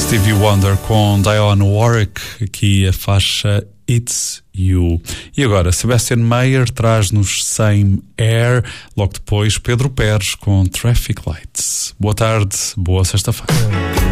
Stevie Wonder com Dionne Warwick, aqui a faixa It's You. E agora, Sebastian Mayer traz-nos Same Air, logo depois Pedro Pérez com Traffic Lights. Boa tarde, boa sexta-feira.